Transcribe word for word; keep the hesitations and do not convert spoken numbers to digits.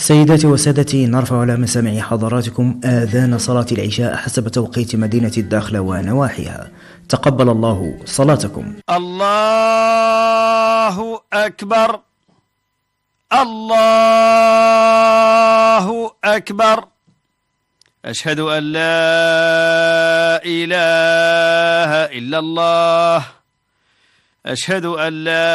سيداتي وسادتي، نرفع على مسامع حضراتكم آذان صلاة العشاء حسب توقيت مدينة الداخلة ونواحيها. تقبل الله صلاتكم. الله أكبر، الله أكبر. أشهد أن لا إله إلا الله. أشهد أن لا